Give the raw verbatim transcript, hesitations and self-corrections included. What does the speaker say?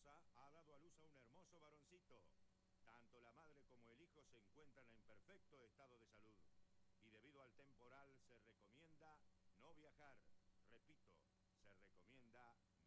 esposa ha dado a luz a un hermoso varoncito. Tanto la madre como el hijo se encuentran en perfecto estado de salud. Y debido al temporal se recomienda no viajar. Repito, se recomienda